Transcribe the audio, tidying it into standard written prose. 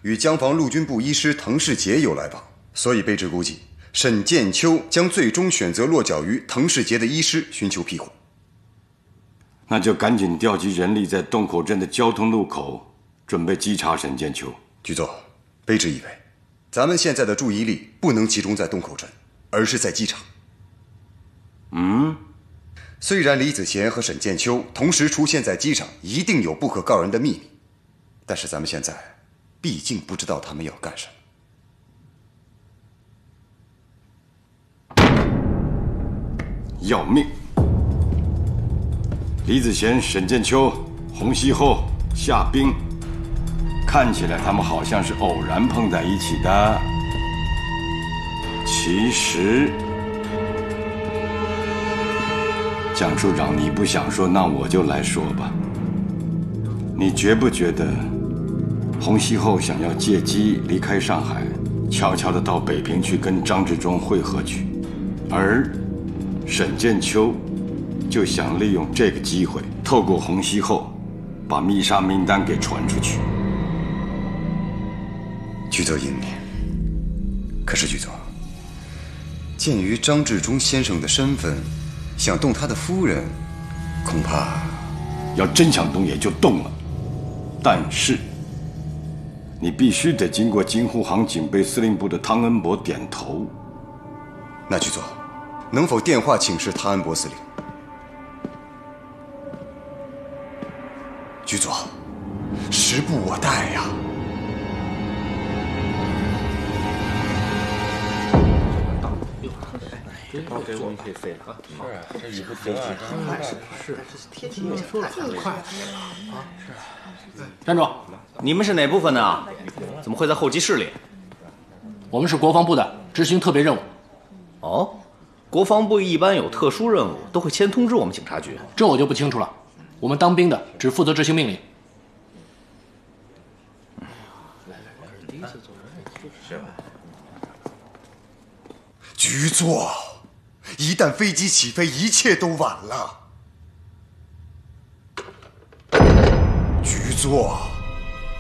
与江防陆军部医师滕世杰有来往，所以卑职估计沈剑秋将最终选择落脚于滕世杰的医师寻求庇护。 那就赶紧调集人力在洞口镇的交通路口准备稽查沈剑秋。 局座，卑职以为咱们现在的注意力不能集中在洞口镇，而是在机场。虽然李子贤和沈剑秋同时出现在机场，一定有不可告人的秘密，但是咱们现在毕竟不知道他们要干什么。 要命！李子贤、沈剑秋、洪熙后、夏冰，看起来他们好像是偶然碰在一起的，其实……蒋处长，你不想说，那我就来说吧。你觉不觉得洪熙后想要借机离开上海，悄悄地到北平去跟张治中会合去，而沈剑秋就想利用这个机会，透过洪熙后把密杀名单给传出去。 局座英明，可是局座，鉴于张治中先生的身份，想动他的夫人，恐怕…… 要真想动也就动了，但是你必须得经过京沪杭警备司令部的汤恩伯点头。 那局座，能否电话请示汤恩伯司令？局座，时不我待呀。 包给我们可以飞了啊！是啊，这以后飞机真快，是天气说了很快啊！是。 站住！ 你们是哪部分的啊？怎么会在候机室里？ 我们是国防部的，执行特别任务。 哦，国防部一般有特殊任务都会先通知我们警察局。 这我就不清楚了。我们当兵的只负责执行命令。 局座，一旦飞机起飞，一切都晚了。局座。